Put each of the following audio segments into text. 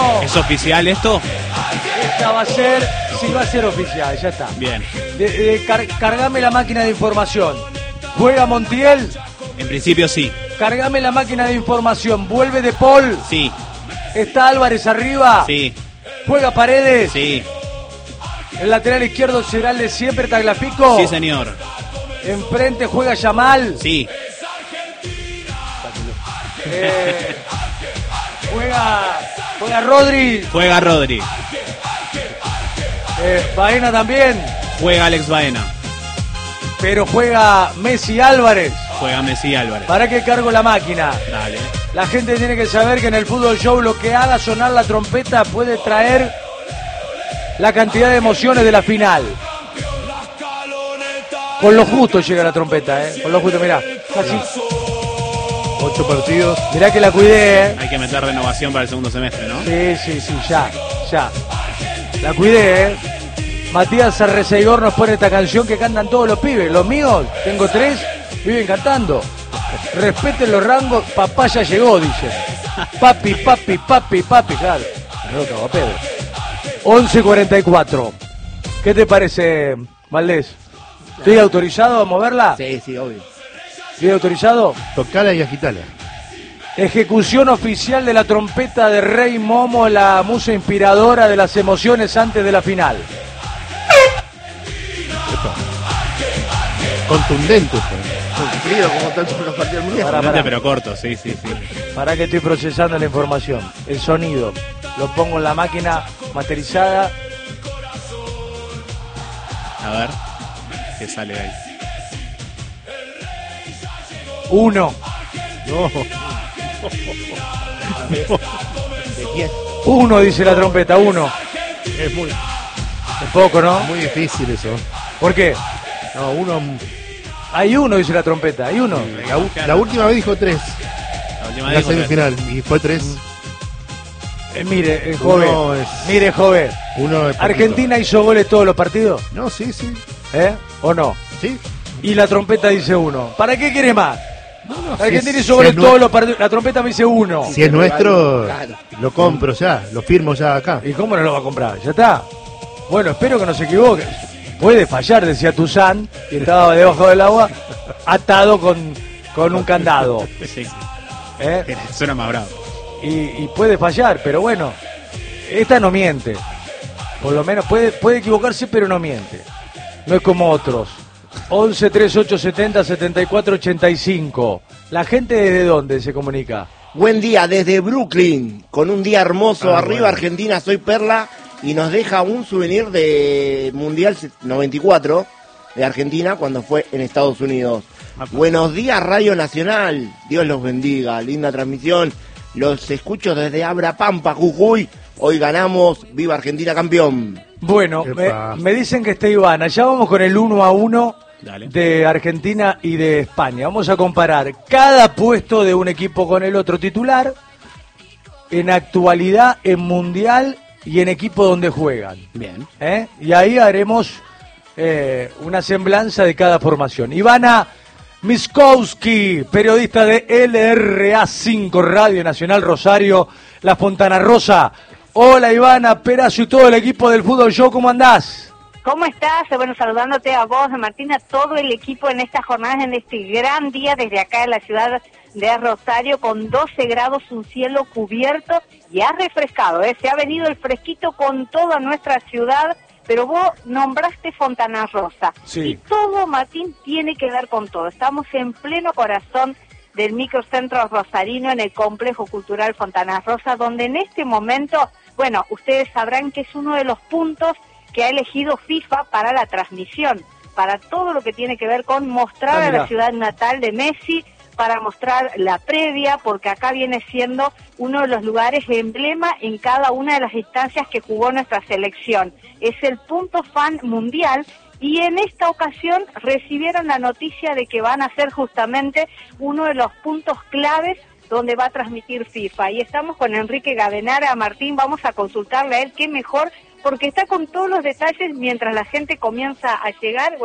no. ¿Es oficial esto? Esta va a ser, sí, va a ser oficial, ya está. Bien. Cargame la máquina de información. ¿Juega Montiel? En principio sí. Cargame la máquina de información. ¿Vuelve De Paul? Sí. ¿Está Álvarez arriba? Sí. ¿Juega Paredes? Sí. ¿El lateral izquierdo será el de siempre, Tagliafico? Sí, señor. ¿Enfrente juega Yamal? Sí. ¿Juega Rodri? Juega Rodri. ¿Baena también? Juega Alex Baena. Pero juega Messi Álvarez. Juega Messi Álvarez. ¿Para qué cargo la máquina? Dale. La gente tiene que saber que en el Fútbol Show lo que haga sonar la trompeta puede traer la cantidad de emociones de la final. Con lo justo llega la trompeta, Con lo justo, mirá. Casi 8 partidos. Mirá que la cuidé, Hay que meter renovación para el segundo semestre, ¿no? Sí, ya. La cuidé, Matías Arreceigor nos pone esta canción que cantan todos los pibes. Los míos, tengo 3, viven cantando. Respeten los rangos, papá ya llegó, dicen. Papi, claro. No, Pedro. 11:44. ¿Qué te parece, Valdés? ¿Estoy autorizado a moverla? Sí, obvio. ¿Estoy autorizado? Tocala y agitala. Ejecución oficial de la trompeta de Rey Momo, la musa inspiradora de las emociones antes de la final. Contundente. Cumplido como tanto los partidos mundiales. Pará. Pero corto, sí. Para que estoy procesando la información. El sonido. Lo pongo en la máquina masterizada. A ver. ¿Qué sale de ahí? 1. No. De 10. 1 dice la trompeta, 1. Es muy Es poco, ¿no? muy difícil eso. ¿Por qué? No, uno. Hay 1, dice la trompeta, hay 1. La última vez dijo 3. La última La vez dijo semifinal. Y fue 3. Mire, joven. Uno es- Mire, joven. Uno es poquito. ¿Argentina hizo goles todos los partidos? No, sí. ¿O no? Sí. Y la trompeta dice 1. ¿Para qué quiere más? Argentina si hizo goles es todos los partidos. La trompeta me dice 1. Si es nuestro, Claro. lo compro ya. Lo firmo ya acá. ¿Y cómo no lo va a comprar? Ya está. Bueno, espero que no se equivoque. Puede fallar, decía Tuzán, que estaba debajo del agua, atado con un candado. Sí. ¿Eh? Suena más bravo. Y puede fallar, pero bueno, esta no miente. Por lo menos puede equivocarse, pero no miente. No es como otros. 11 38 70 74 85. ¿La gente desde dónde se comunica? Buen día desde Brooklyn, con un día hermoso. Arriba bueno. Argentina, soy Perla, y nos deja un souvenir de Mundial 94 de Argentina cuando fue en Estados Unidos. Buenos días, Radio Nacional. Dios los bendiga. Linda transmisión. Los escucho desde Abrapampa, Jujuy. Hoy ganamos. Viva Argentina, campeón. Bueno, Epa. me dicen que está Ivana. Ya vamos con el 1-1 Dale. de Argentina y de España. Vamos a comparar cada puesto de un equipo con el otro titular, en actualidad, en mundial y en equipo donde juegan. Bien. Y ahí haremos una semblanza de cada formación. Ivana Miskowski, periodista de LRA5 Radio Nacional Rosario, La Fontana Rosa. Hola Ivana, Perazo y todo el equipo del Fútbol Show, ¿cómo andás? ¿Cómo estás? Bueno, saludándote a vos, a Martina, todo el equipo en estas jornadas, en este gran día desde acá en la ciudad de Rosario, con 12 grados, un cielo cubierto y ha refrescado, se ha venido el fresquito con toda nuestra ciudad, pero vos nombraste Fontana Rosa. Sí. Y todo, Martín, tiene que ver con todo. Estamos en pleno corazón del microcentro rosarino, en el complejo cultural Fontana Rosa, donde en este momento, bueno, ustedes sabrán que es uno de los puntos que ha elegido FIFA para la transmisión, para todo lo que tiene que ver con mostrar a la ciudad natal de Messi, para mostrar la previa, porque acá viene siendo uno de los lugares de emblema en cada una de las instancias que jugó nuestra selección. Es el punto fan mundial, y en esta ocasión recibieron la noticia de que van a ser justamente uno de los puntos claves donde va a transmitir FIFA. Y estamos con Enrique Gadenara. Martín, vamos a consultarle a él qué mejor, porque está con todos los detalles mientras la gente comienza a llegar. Bueno,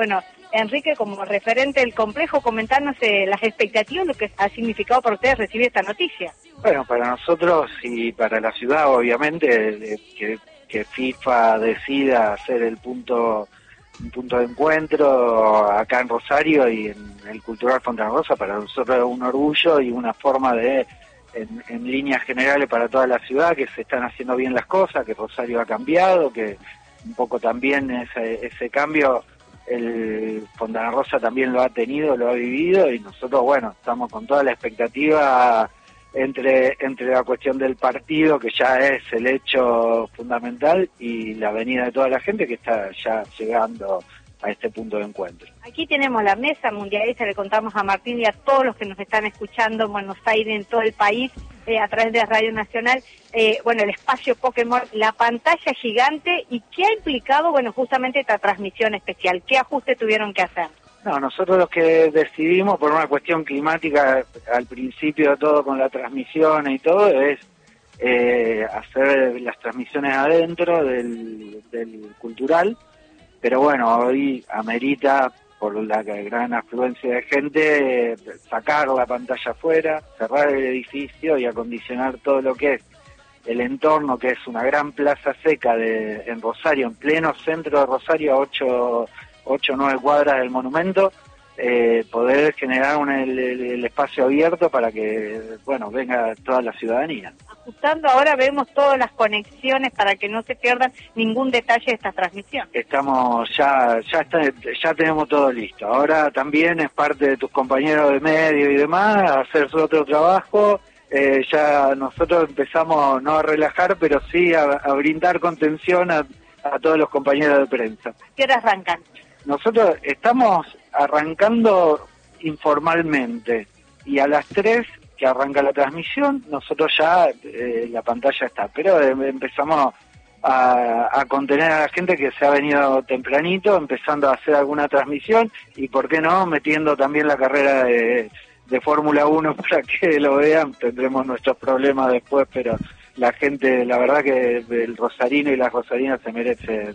Enrique, como referente del complejo, comentarnos las expectativas, lo que ha significado para ustedes recibir esta noticia. Bueno, para nosotros y para la ciudad, obviamente, que FIFA decida hacer un punto de encuentro acá en Rosario y en el Cultural Fontana Rosa, para nosotros es un orgullo y una forma de, en líneas generales para toda la ciudad, que se están haciendo bien las cosas, que Rosario ha cambiado, que un poco también ese cambio el Fontana Rosa también lo ha tenido, lo ha vivido, y nosotros, bueno, estamos con toda la expectativa entre la cuestión del partido, que ya es el hecho fundamental, y la venida de toda la gente que está ya llegando a este punto de encuentro. Aquí tenemos la mesa mundialista, le contamos a Martín y a todos los que nos están escuchando en Buenos Aires, en todo el país, a través de Radio Nacional, bueno, el espacio Pokémon, la pantalla gigante, y qué ha implicado, bueno, justamente esta transmisión especial. ¿Qué ajustes tuvieron que hacer? No, nosotros los que decidimos, por una cuestión climática, al principio de todo con la transmisión y todo, es hacer las transmisiones adentro del cultural, pero bueno, hoy amerita, por la gran afluencia de gente, sacar la pantalla afuera, cerrar el edificio y acondicionar todo lo que es el entorno, que es una gran plaza seca en Rosario, en pleno centro de Rosario, a 8 o 9 cuadras del monumento, poder generar el espacio abierto para que, bueno, venga toda la ciudadanía. Ajustando ahora, vemos todas las conexiones para que no se pierdan ningún detalle de esta transmisión. Estamos ya tenemos todo listo. Ahora también es parte de tus compañeros de medio y demás hacer su otro trabajo. Ya nosotros empezamos no a relajar, pero sí a brindar contención a todos los compañeros de prensa. ¿Qué hora arrancan? Nosotros estamos arrancando informalmente, y a las 3 que arranca la transmisión, nosotros ya la pantalla está, pero empezamos a contener a la gente que se ha venido tempranito, empezando a hacer alguna transmisión, y por qué no, metiendo también la carrera de Fórmula 1 para que lo vean. Tendremos nuestros problemas después, pero la gente, la verdad que el rosarino y las rosarinas se merecen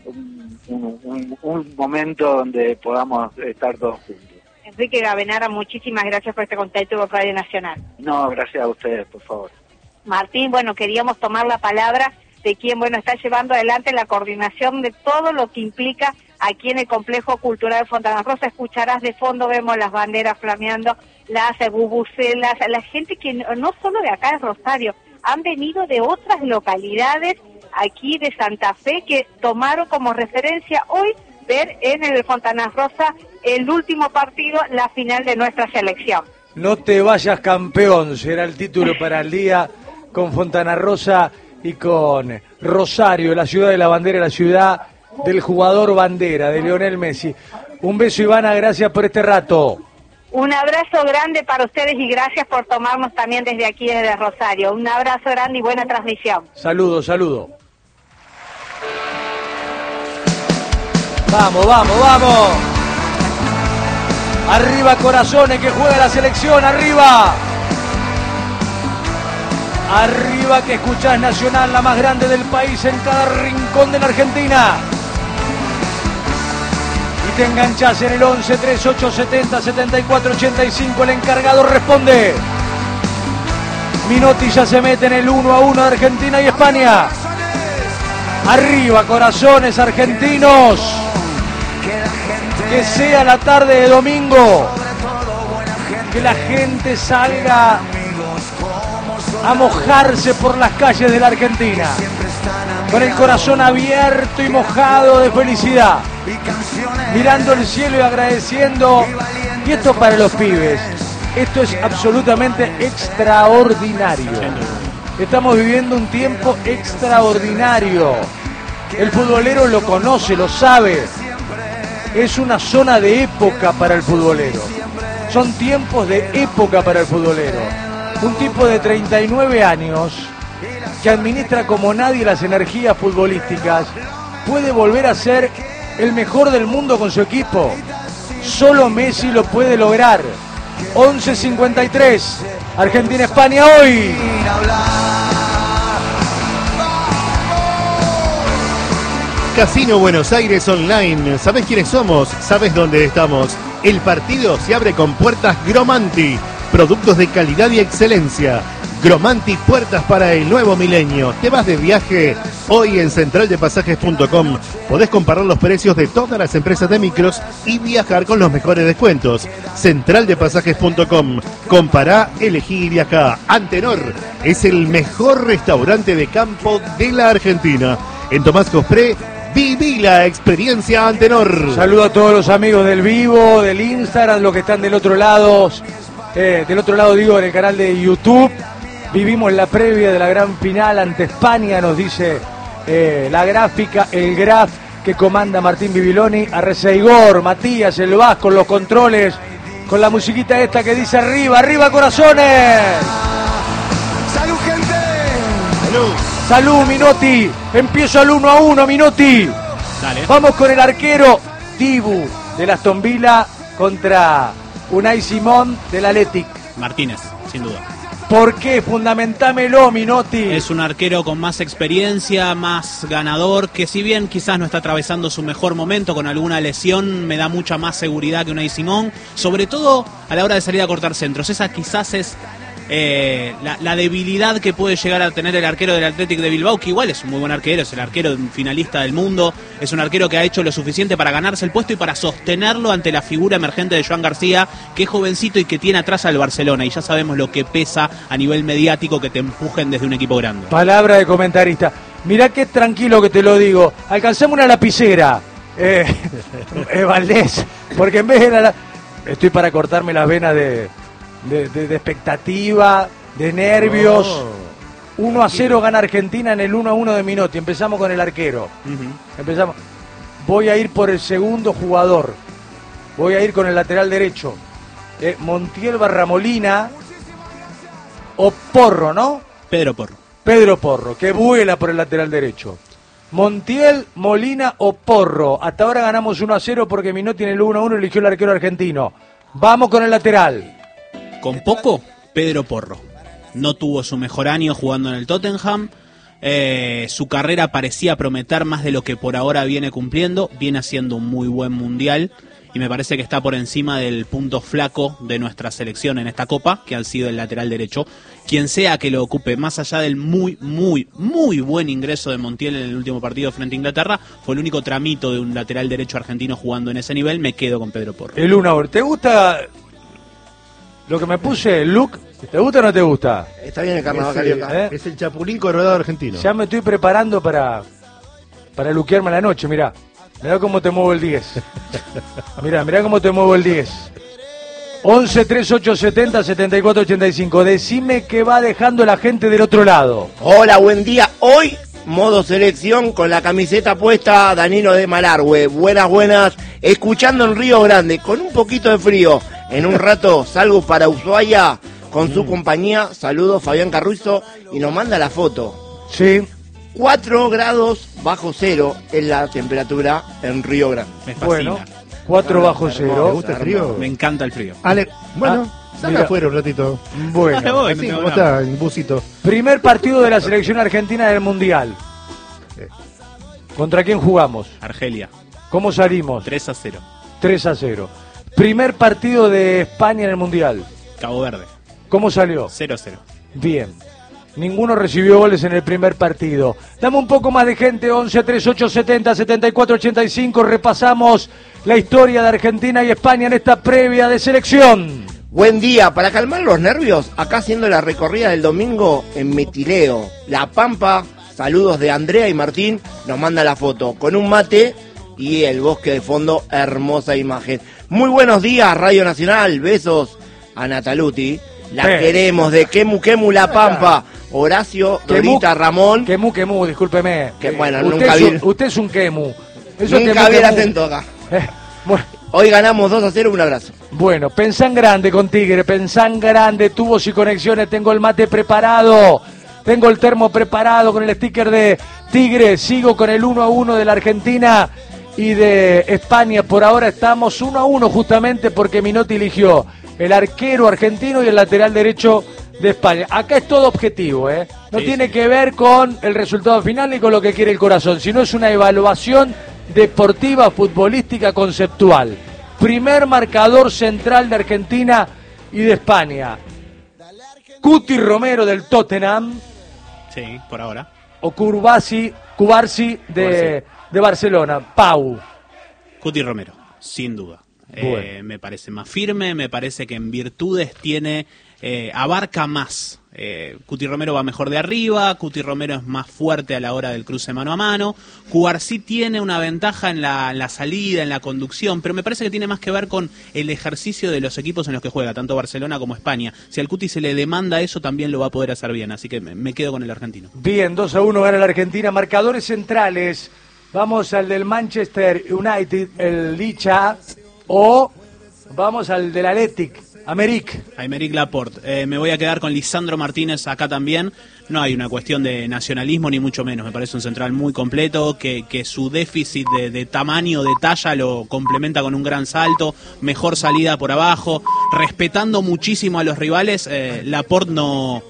un momento donde podamos estar todos juntos. Enrique Gavenara, muchísimas gracias por este contacto con Radio Nacional. No, gracias a ustedes, por favor. Martín, bueno, queríamos tomar la palabra de quien, bueno, está llevando adelante la coordinación de todo lo que implica aquí en el Complejo Cultural Fontana Rosa. Escucharás de fondo, vemos las banderas flameando, las bubucelas, la gente que no solo de acá de Rosario, han venido de otras localidades aquí de Santa Fe, que tomaron como referencia hoy ver en el Fontana Rosa el último partido, la final de nuestra selección. No te vayas campeón, será el título para el día, con Fontana Rosa y con Rosario, la ciudad de la bandera, la ciudad del jugador bandera, de Lionel Messi. Un beso, Ivana, gracias por este rato. Un abrazo grande para ustedes y gracias por tomarnos también desde aquí, desde Rosario. Un abrazo grande y buena transmisión. Saludo, saludo. Vamos, vamos, vamos. Arriba Corazones, que juega la selección, arriba. Arriba, que escuchás Nacional, la más grande del país, en cada rincón de la Argentina. Y te enganchás en el 11 3870 7485. El encargado responde. Minotti ya se mete en el 1-1 de Argentina y España. Arriba, corazones argentinos. Que sea la tarde de domingo. Que la gente salga a mojarse por las calles de la Argentina, con el corazón abierto y mojado de felicidad, mirando el cielo y agradeciendo. Y esto para los pibes, esto es absolutamente extraordinario. Estamos viviendo un tiempo extraordinario. El futbolero lo conoce, lo sabe. Es una zona de época para el futbolero. Son tiempos de época para el futbolero. Un tipo de 39 años que administra como nadie las energías futbolísticas puede volver a ser el mejor del mundo con su equipo. Solo Messi lo puede lograr. 11:53, Argentina-España hoy. Casino Buenos Aires Online. ¿Sabés quiénes somos? ¿Sabés dónde estamos? El partido se abre con puertas Gromanti. Productos de calidad y excelencia. Gromanti, puertas para el nuevo milenio. ¿Te vas de viaje? Hoy en centraldepasajes.com podés comparar los precios de todas las empresas de micros y viajar con los mejores descuentos. Centraldepasajes.com. Compará, elegí y viajá. Antenor es el mejor restaurante de campo de la Argentina. En Tomás Cospré, viví la experiencia Antenor. Saludo a todos los amigos del vivo, del Instagram, los que están del otro lado digo, en el canal de YouTube. Vivimos la previa de la gran final ante España, nos dice la gráfica, el graf que comanda Martín Bibiloni. A Reseigor, Matías, el Vasco, los controles, con la musiquita esta que dice arriba, arriba corazones. ¡Salud, gente! Salud. Salud, Minotti. Empiezo al 1-1, Minotti. Dale. Vamos con el arquero Dibu del Aston Villa contra Unai Simón del Athletic. Martínez, sin duda. ¿Por qué? Fundamentámelo, Minotti. Es un arquero con más experiencia, más ganador, que si bien quizás no está atravesando su mejor momento con alguna lesión, me da mucha más seguridad que Unai Simón, sobre todo a la hora de salir a cortar centros. Esa quizás es la debilidad que puede llegar a tener el arquero del Athletic de Bilbao, que igual es un muy buen arquero, es el arquero finalista del mundo, es un arquero que ha hecho lo suficiente para ganarse el puesto y para sostenerlo ante la figura emergente de Joan García, que es jovencito y que tiene atrás al Barcelona, y ya sabemos lo que pesa a nivel mediático que te empujen desde un equipo grande. Palabra de comentarista. Mirá qué tranquilo que te lo digo. Alcanzamos una lapicera, Valdés, porque en vez de estoy para cortarme las venas de expectativa, de nervios. 1-0 gana Argentina en el 1-1 de Minotti. Empezamos con el arquero. Empezamos. Voy a ir por el segundo jugador. Voy a ir con el lateral derecho. Montiel, Barramolina o Porro, ¿no? Pedro Porro. Pedro Porro, que vuela por el lateral derecho. Montiel, Molina o Porro. Hasta ahora ganamos 1-0 porque Minotti en el 1-1 eligió el arquero argentino. Vamos con el lateral. Con poco, Pedro Porro. No tuvo su mejor año jugando en el Tottenham. Su carrera parecía prometer más de lo que por ahora viene cumpliendo. Viene haciendo un muy buen mundial. Y me parece que está por encima del punto flaco de nuestra selección en esta Copa, que ha sido el lateral derecho. Quien sea que lo ocupe, más allá del muy buen ingreso de Montiel en el último partido frente a Inglaterra, fue el único tramito de un lateral derecho argentino jugando en ese nivel. Me quedo con Pedro Porro. El 1-1. ¿Te gusta lo que me puse, el look? ¿Te gusta o no te gusta? Está bien el carnaval carioca. Es el Chapulín Colorado argentino. Ya me estoy preparando para luquearme a la noche, mirá. Mirá cómo te muevo el 10. Mirá cómo te muevo el 10. 11 38 70 74 85. Decime qué va dejando la gente del otro lado. Hola, buen día. Hoy, modo selección con la camiseta puesta, Danilo de Malargüe. Buenas. Escuchando en Río Grande, con un poquito de frío. En un rato salgo para Ushuaia con su compañía. Saludos, Fabián Carruizo. Y nos manda la foto. Sí. 4 grados bajo cero es la temperatura en Río Grande. Me fascina. Bueno, 4 bajo ¿Te cero. gusta el frío? Me encanta el frío. Bueno, salga mira. afuera un ratito. Bueno. Me voy, Sí, no tengo ¿cómo nada. está el busito? Primer partido de la selección argentina del Mundial. ¿Contra quién jugamos? Argelia, ¿Cómo salimos? 3-0. 3-0. Primer partido de España en el Mundial. Cabo Verde, ¿Cómo salió? 0-0. Bien. Ninguno recibió goles en el primer partido. Dame un poco más de gente, 11 38 70 74 85. Repasamos la historia de Argentina y España en esta previa de selección. Buen día, para calmar los nervios, acá haciendo la recorrida del domingo en Metileo, La Pampa. Saludos de Andrea y Martín, nos manda la foto con un mate y el bosque de fondo, hermosa imagen. Muy buenos días, Radio Nacional, besos a Nataluti. La queremos de Quemu La Pampa. Horacio, Dorita, Ramón. Quemu, discúlpeme. Que bueno, usted nunca es vi. usted es un Quemu. Eso es Nunca vi el acento acá. Bueno, Hoy ganamos 2-0, un abrazo. bueno, pensá en grande con Tigre, pensá en grande, tubos y conexiones, tengo el mate preparado, tengo el termo preparado con el sticker de Tigre, sigo con el 1-1 de la Argentina y de España. Por ahora estamos 1-1 justamente porque Minotti eligió el arquero argentino y el lateral derecho de España. Acá es todo objetivo, ¿eh? No Sí, tiene sí. que ver con el resultado final ni con lo que quiere el corazón, sino es una evaluación deportiva, futbolística, conceptual. Primer marcador central de Argentina y de España. Cuti Romero del Tottenham Sí, por ahora. o Cubarsi de Barcelona. Pau. Cuti Romero, sin duda. Bueno. Me parece más firme, me parece que en virtudes tiene, abarca más. Cuti Romero va mejor de arriba, Cuti Romero es más fuerte a la hora del cruce mano a mano. Cubarsí tiene una ventaja en la salida, en la conducción, pero me parece que tiene más que ver con el ejercicio de los equipos en los que juega, tanto Barcelona como España. Si al Cuti se le demanda eso, también lo va a poder hacer bien, así que me quedo con el argentino. Bien, 2-1 gana la Argentina. Marcadores centrales. Vamos al del Manchester United, el Licha, o vamos al del Athletic, Americ. Aymeric Laporte. Me voy a quedar con Lisandro Martínez acá también. No hay una cuestión de nacionalismo ni mucho menos. Me parece un central muy completo, que su déficit de tamaño, de talla, lo complementa con un gran salto, mejor salida por abajo, respetando muchísimo a los rivales. Laporte no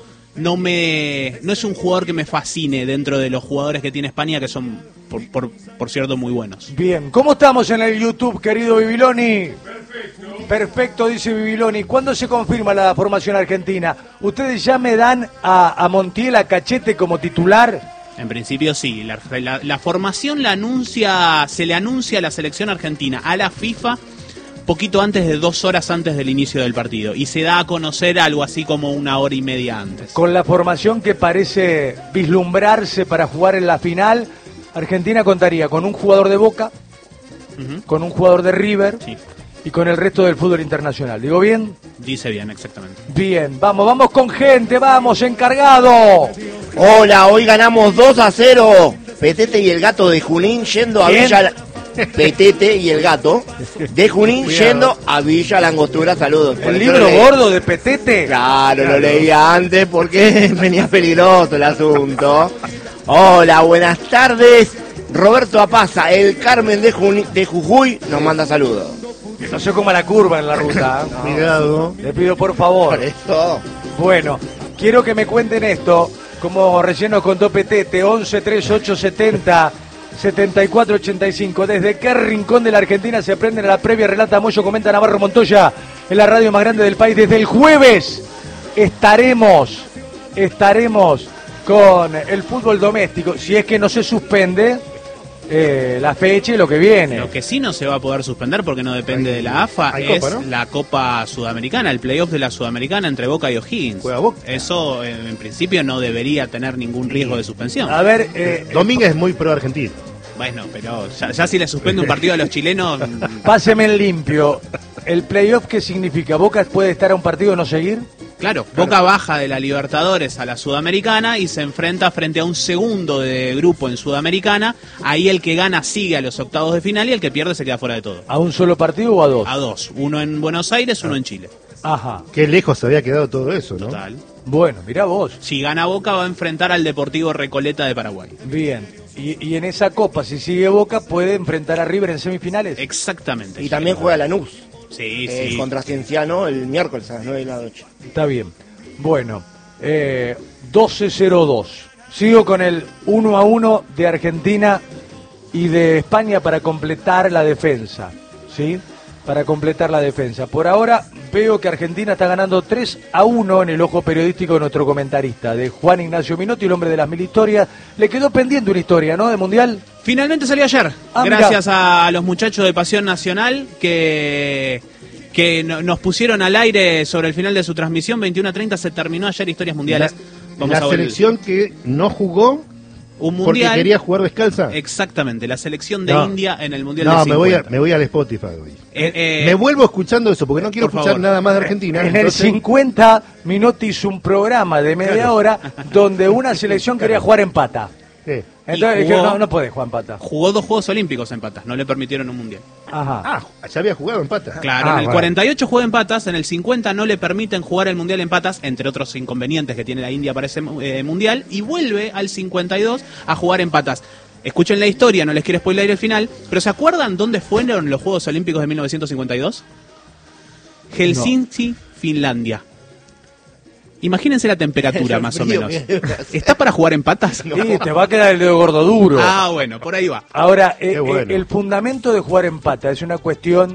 es un jugador que me fascine dentro de los jugadores que tiene España, que son, por cierto, muy buenos. Bien, ¿cómo estamos en el YouTube, querido Bibiloni? Perfecto, dice Bibiloni. ¿Cuándo se confirma la formación argentina? ¿Ustedes ya me dan a Montiel, a Cachete como titular? En principio sí, la formación se le anuncia a la selección argentina, a la FIFA, poquito antes de 2 horas antes del inicio del partido, y se da a conocer algo así como 1 hora y media antes. Con la formación que parece vislumbrarse para jugar en la final, Argentina contaría con un jugador de Boca, con un jugador de River, Sí, y con el resto del fútbol internacional. ¿Digo bien? dice bien, exactamente. Bien, vamos con gente, vamos, encargado. Hola, hoy ganamos 2-0. Petete y el gato de Junín yendo a ¿Quién? Villa... Petete y el gato de Junín Cuidado. yendo a Villa Langostura. Saludos. Por El eso libro lo leí. gordo de Petete. Claro, lo leía antes porque venía peligroso el asunto. Hola, buenas tardes. Roberto Apaza, el Carmen de Jujuy, nos manda saludos. No se coma la curva en la ruta. ¿eh? Cuidado. Le pido por favor. Por eso. Bueno, quiero que me cuenten esto, como recién nos contó Petete, 113870 7485. ¿Desde qué rincón de la Argentina se aprende la previa? Relata Moyo, comenta Navarro Montoya, en la radio más grande del país. Desde el jueves estaremos con el fútbol doméstico, si es que no se suspende la fecha y lo que viene. Lo que sí no se va a poder suspender porque no depende de la AFA hay es Copa, ¿no? la Copa Sudamericana, el playoff de la Sudamericana entre Boca y O'Higgins. Juega Boca. Eso en principio no debería tener ningún riesgo de suspensión. A ver, Domínguez es muy pro argentino. Bueno, pero ya si le suspende un partido a los chilenos, páseme en limpio. ¿El playoff qué significa? ¿Boca puede estar a un partido y no seguir? claro, Boca baja de la Libertadores a la Sudamericana y se enfrenta frente a un segundo de grupo en Sudamericana. Ahí el que gana sigue a los octavos de final y el que pierde se queda fuera de todo. ¿A un solo partido o a dos? A 2, uno en Buenos Aires, uno en Chile. Ajá. Qué lejos se había quedado todo eso, ¿no? Total. Bueno, mirá vos. Si gana Boca va a enfrentar al Deportivo Recoleta de Paraguay. Bien. Y en esa copa, si sigue Boca, puede enfrentar a River en semifinales. Exactamente. Y también juega Lanús. Sí, sí. Contra Cienciano el miércoles a las 9 de la noche. Está bien. Bueno, 12-0-2. Sigo con el 1-1 de Argentina y de España para completar la defensa. ¿Sí? Para completar la defensa. Por ahora veo que Argentina está ganando 3-1 en el ojo periodístico de nuestro comentarista, de Juan Ignacio Minotti, el hombre de las 1000 historias. Le quedó pendiente una historia, ¿no? De Mundial. Finalmente salió ayer, Ah, gracias a los muchachos de Pasión Nacional que nos pusieron al aire sobre el final de su transmisión. 21:30 se terminó ayer Historias Mundiales. Vamos La a volver. selección que no jugó Un porque mundial. quería jugar descalza. Exactamente, la selección de No. India en el Mundial No, del 50. me voy al Spotify hoy. Me Me vuelvo escuchando eso porque no quiero por escuchar favor. nada más de Argentina. En el entonces- 50, Minotti hizo un programa de media hora donde una selección quería jugar en pata. Sí. Entonces Y dijeron, jugó- no puede jugar en pata. Jugó 2 Juegos Olímpicos en patas, no le permitieron un mundial. Ajá. Ah, ya había jugado en pata. Claro, Ah, en el bueno. 48 juega en patas, en el 50 no le permiten jugar el mundial en patas, entre otros inconvenientes que tiene la India para ese mundial, y vuelve al 52 a jugar en patas. Escuchen la historia, no les quiero spoiler el final, pero ¿se acuerdan dónde fueron los Juegos Olímpicos de 1952? Helsinki, Finlandia. Imagínense la temperatura, más o Frío, menos. ¿Está para jugar en patas? Sí, te va a quedar el dedo gordo duro. Ah, bueno, por ahí va. Ahora, bueno. el fundamento de jugar en pata es una cuestión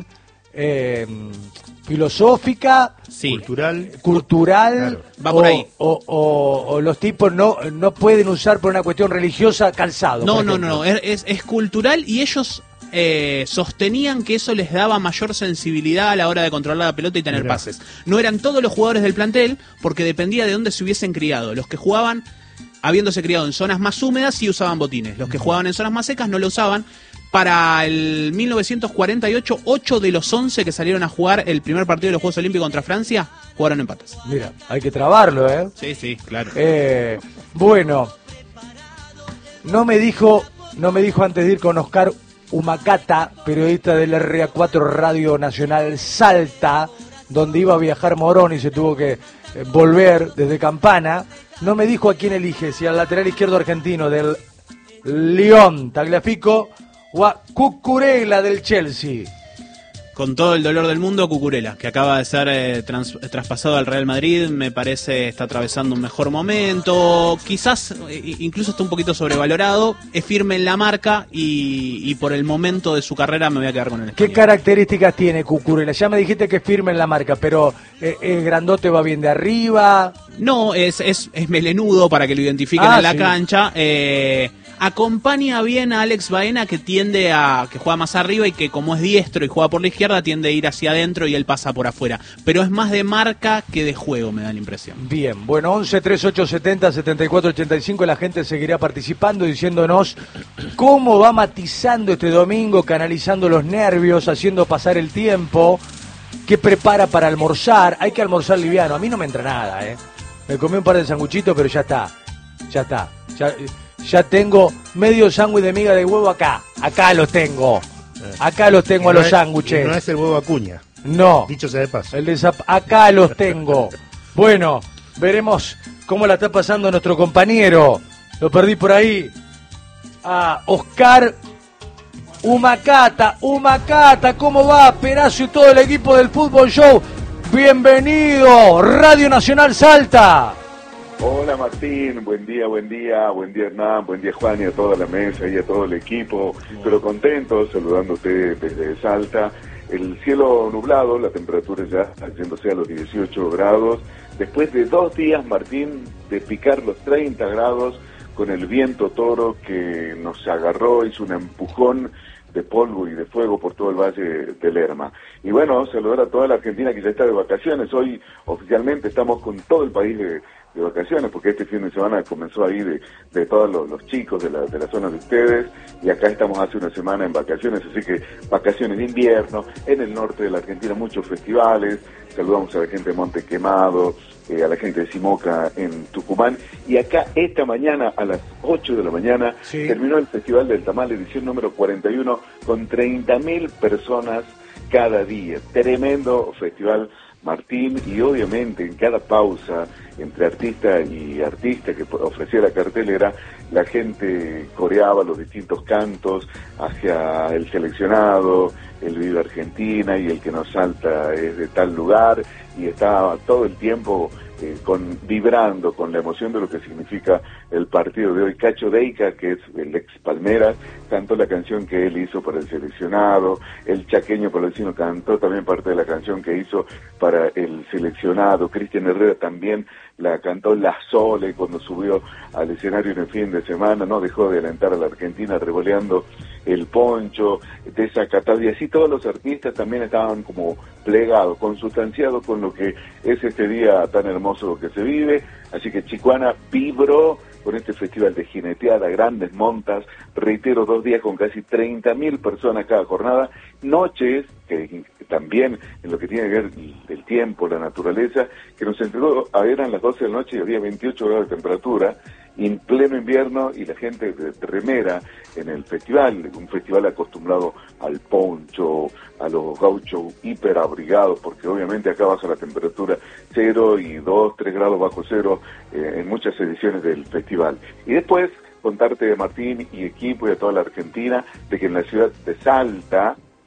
filosófica, Sí. cultural, Claro. Va por ahí. O los tipos no pueden usar por una cuestión religiosa calzado. No, por no, ejemplo. no, es cultural y ellos sostenían que eso les daba mayor sensibilidad a la hora de controlar la pelota y tener Mirá. pases. No eran todos los jugadores del plantel porque dependía de dónde se hubiesen criado. Los que jugaban habiéndose criado en zonas más húmedas sí usaban botines. Los que jugaban en zonas más secas no lo usaban. Para el 1948, 8 de los 11 que salieron a jugar el primer partido de los Juegos Olímpicos contra Francia jugaron en patas. Mira, hay que trabarlo, ¿eh? Sí, claro. Bueno, no me dijo antes de ir con Oscar Humacata, periodista del RA4 Radio Nacional Salta, donde iba a viajar Morón y se tuvo que volver desde Campana. No me dijo a quién elige, si al lateral izquierdo argentino del Lyon, Tagliafico, o a Cucurella del Chelsea. Con todo el dolor del mundo, Cucurella, que acaba de ser traspasado al Real Madrid, me parece está atravesando un mejor momento, quizás incluso está un poquito sobrevalorado, es firme en la marca y por el momento de su carrera me voy a quedar con el ¿Qué español. características tiene Cucurella? Ya me dijiste que es firme en la marca, pero el grandote va bien de arriba. No, es melenudo para que lo identifiquen en la sí. cancha. Acompaña bien a Alex Baena, que tiende a que juega más arriba y que como es diestro y juega por la izquierda tiende a ir hacia adentro y él pasa por afuera. Pero es más de marca que de juego, me da la impresión. Bien, bueno, 11 38 70 74 85, la gente seguirá participando diciéndonos cómo va matizando este domingo, canalizando los nervios, haciendo pasar el tiempo, qué prepara para almorzar. Hay que almorzar liviano, a mí no me entra nada, me comí un par de sanguchitos, pero ya está, ya tengo medio sándwich de miga de huevo acá los tengo a los sándwiches. No es el huevo Acuña, No, dicho sea de paso. acá los tengo. Bueno, veremos cómo la está pasando nuestro compañero. Lo perdí por ahí. A Oscar Humacata, ¿cómo va? Perazo y todo el equipo del Fútbol Show. Bienvenido, Radio Nacional Salta. Hola Martín, buen día Hernán, buen día Juan y a toda la mesa y a todo el equipo, pero contento saludándote desde Salta. El cielo nublado, la temperatura ya yéndose a los 18 grados, después de 2 días, Martín, de picar los 30 grados con el viento toro que nos agarró, hizo un empujón de polvo y de fuego por todo el valle del Lerma. Y bueno, saludar a toda la Argentina que ya está de vacaciones. Hoy oficialmente estamos con todo el país de vacaciones, porque este fin de semana comenzó ahí de todos los chicos de la zona de ustedes, y acá estamos hace una semana en vacaciones, así que vacaciones de invierno, en el norte de la Argentina muchos festivales, saludamos a la gente de Monte Quemado, a la gente de Simoca en Tucumán, y acá esta mañana a las 8 de la mañana terminó el Festival del Tamal, edición número 41, con 30.000 personas cada día, tremendo festival, Martín, y obviamente en cada pausa entre artista y artista que ofrecía la cartelera, la gente coreaba los distintos cantos hacia el seleccionado, el Viva Argentina y el que nos salta es de tal lugar, y estaba todo el tiempo vibrando con la emoción de lo que significa el partido de hoy. Cacho Deica, que es el ex Palmeras, cantó la canción que él hizo para el seleccionado, el chaqueño Palacino cantó también parte de la canción que hizo para el seleccionado, Cristian Herrera también la cantó La Sole cuando subió al escenario en el fin de semana, no dejó de alentar a la Argentina revoleando el poncho, desacatado, y así todos los artistas también estaban como plegados, consustanciados con lo que es este día tan hermoso que se vive, así que Chicuana vibró con este festival de jineteada, grandes montas, reitero, 2 días con casi 30.000 personas cada jornada, noches, que también en lo que tiene que ver el tiempo, la naturaleza, que nos entregó, eran las 12 de la noche y había 28 grados de temperatura, en pleno invierno, y la gente de remera en el festival, un festival acostumbrado al poncho, a los gauchos hiperabrigados, porque obviamente acá baja la temperatura 0 y 2, 3 grados bajo cero en muchas ediciones del festival. Y después contarte de Martín y equipo y a toda la Argentina, de que en la ciudad de Salta,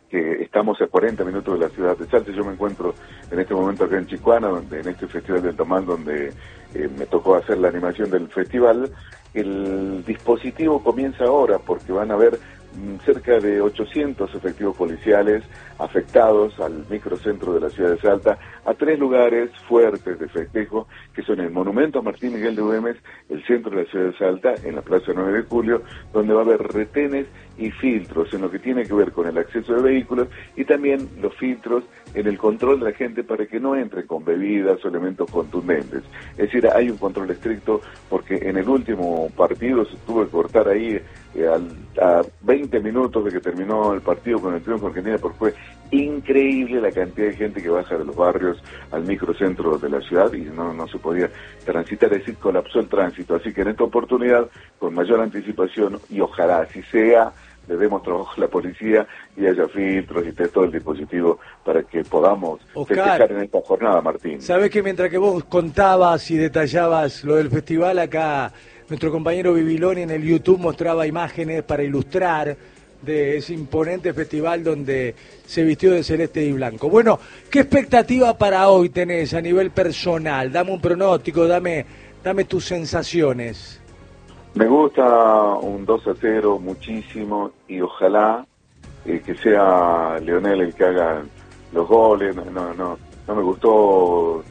que estamos a 40 minutos de la ciudad de Salta. Yo me encuentro en este momento acá en Chicuana, donde, en este Festival del Tamal, donde me tocó hacer la animación del festival. El dispositivo comienza ahora porque van a haber cerca de 800 efectivos policiales afectados al microcentro de la ciudad de Salta, a 3 lugares fuertes de festejo, que son el Monumento a Martín Miguel de Güemes, el centro de la ciudad de Salta, en la Plaza 9 de Julio, donde va a haber retenes y filtros en lo que tiene que ver con el acceso de vehículos y también los filtros en el control de la gente para que no entre con bebidas o elementos contundentes. Es decir, hay un control estricto porque en el último partido se tuvo que cortar ahí a 20 minutos de que terminó el partido con el triunfo argentino, porque fue increíble la cantidad de gente que baja de los barrios al microcentro de la ciudad y no se podía transitar, es decir, colapsó el tránsito. Así que en esta oportunidad, con mayor anticipación, y ojalá así sea, le demos trabajo a la policía y haya filtros y esté todo el dispositivo para que podamos festejar en esta jornada, Martín. Sabés que mientras que vos contabas y detallabas lo del festival, acá nuestro compañero Bibiloni en el YouTube mostraba imágenes para ilustrar de ese imponente festival donde se vistió de celeste y blanco. Bueno, ¿qué expectativa para hoy tenés a nivel personal? Dame un pronóstico, dame tus sensaciones. Me gusta un 2-0 muchísimo y ojalá que sea Leonel el que haga los goles. No me gustó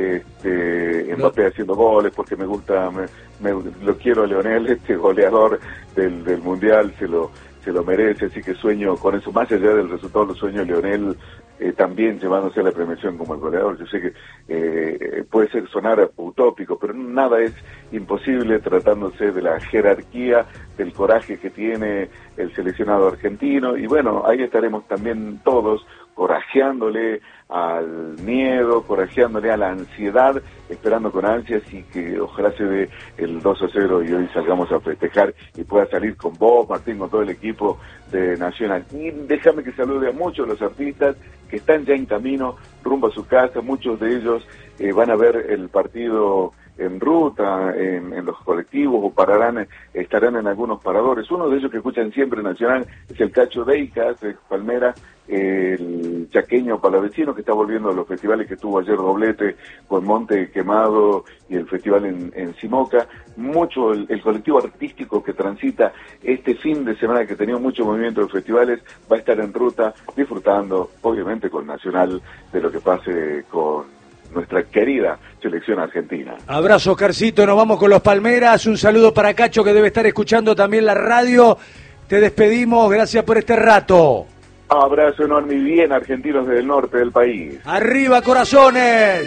Mbappé haciendo goles porque me gusta, lo quiero a Leonel, este goleador del Mundial, se lo merece, así que sueño con eso, más allá del resultado, lo sueño a Leonel también llevándose a la premiación como el goleador. Yo sé que puede sonar utópico, pero nada es imposible tratándose de la jerarquía, del coraje que tiene el seleccionado argentino, y bueno, ahí estaremos también todos corajeándole al miedo, corajeándole a la ansiedad, esperando con ansias y que ojalá se dé el 2-0 y hoy salgamos a festejar y pueda salir con vos, Martín, con todo el equipo de Nacional. Y déjame que salude a muchos de los artistas que están ya en camino rumbo a su casa, muchos de ellos van a ver el partido en ruta, en los colectivos, o estarán en algunos paradores. Uno de ellos que escuchan siempre Nacional es el Cacho Deicas, de Palmera, el chaqueño palavecino que está volviendo a los festivales, que tuvo ayer doblete con Monte Quemado y el festival en Simoca. Mucho el colectivo artístico que transita este fin de semana, que ha tenido mucho movimiento de festivales, va a estar en ruta disfrutando, obviamente con Nacional, de lo que pase con nuestra querida selección argentina. Abrazo, Oscarcito, nos vamos con los Palmeras. Un saludo para Cacho, que debe estar escuchando también la radio. Te despedimos, gracias por este rato. Abrazo enorme y bien, argentinos desde el norte del país. ¡Arriba, corazones!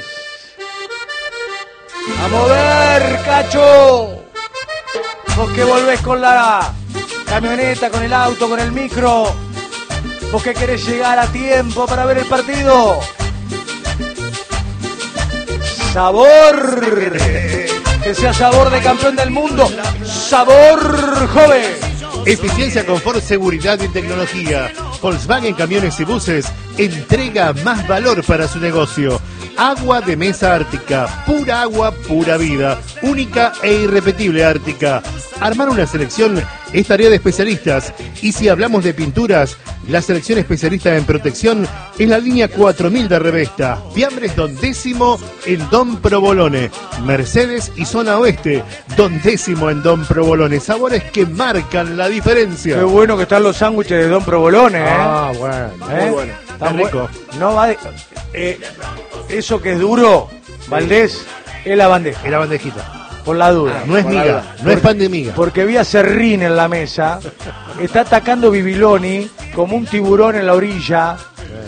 ¡A mover, Cacho! Vos que volvés con la camioneta, con el auto, con el micro. Vos que querés llegar a tiempo para ver el partido. ¡Sabor! Que sea sabor de campeón del mundo. ¡Sabor, joven! Eficiencia, confort, seguridad y tecnología. Volkswagen Camiones y Buses entrega más valor para su negocio. Agua de mesa Ártica, pura agua, pura vida, única e irrepetible Ártica. Armar una selección es tarea de especialistas, y si hablamos de pinturas, la selección especialista en protección es la línea 4000 de Revesta. Fiambres Don Décimo en Don Provolone. Mercedes y Zona Oeste, Don Décimo en Don Provolone. Sabores que marcan la diferencia. Qué bueno que están los sándwiches de Don Provolone, ¿eh? Ah, bueno, muy bueno. Está rico. No va eso que es duro, Valdés, es la bandeja. Es la bandejita. Por la duda. No es miga, no es pan de miga. Porque vi a Serrín en la mesa, está atacando Bibiloni como un tiburón en la orilla.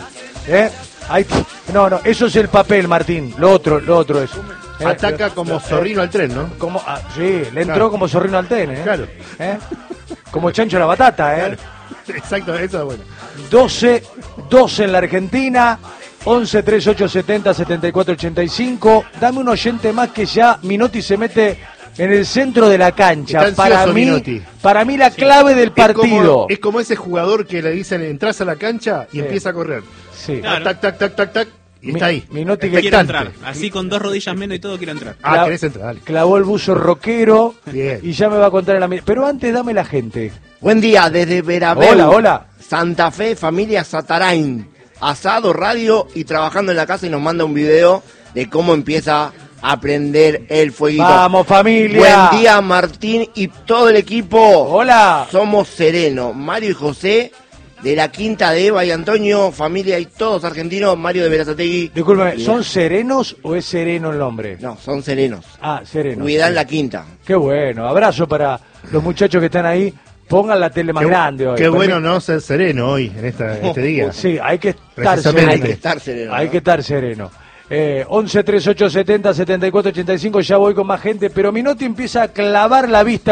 No, eso es el papel, Martín. Lo otro es. Ataca como zorrino al tren, ¿no? Sí, le entró como zorrino al tren, ¿eh? Claro. Como chancho a la batata, ¿eh? Claro. Exacto, eso es bueno. 12 en la Argentina. 11 38 70 74 85. Dame un oyente más que ya Minotti se mete en el centro de la cancha. Para mí la clave del partido. Es como ese jugador que le dicen entras a la cancha y empieza a correr. Sí. Claro. Tac. Y está ahí. Minotti que quiere entrar. Así con 2 rodillas menos y todo quiere entrar. Querés entrar, dale. Clavó el buzo rockero. Bien. Y ya me va a contar en la. Pero antes dame la gente. Buen día, desde Veraveu. Hola. Santa Fe, familia Satarain. Asado, radio y trabajando en la casa, y nos manda un video de cómo empieza a prender el fueguito. ¡Vamos, familia! Buen día, Martín y todo el equipo. ¡Hola! Somos Sereno, Mario y José, de la Quinta de Eva y Antonio, familia y todos argentinos, Mario de Berazategui. Discúlpeme, ¿son serenos o es sereno el nombre? No, son serenos. Ah, serenos. Cuidan la Quinta. Qué bueno, abrazo para los muchachos que están ahí. Pongan la tele más grande hoy. Qué bueno no ser sereno hoy, en este día. Sí, hay que estar Precisamente. sereno. Hay que estar sereno. Hay ¿no? que estar sereno. 11 38 70 74 85, ya voy con más gente, pero Minotti empieza a clavar la vista